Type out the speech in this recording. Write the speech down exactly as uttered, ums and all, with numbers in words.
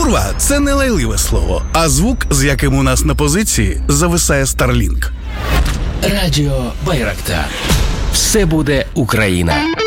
Курва – це не лайливе слово, а звук, з яким у нас на позиції зависає Starlink. Радіо Байрактар. Все буде Україна.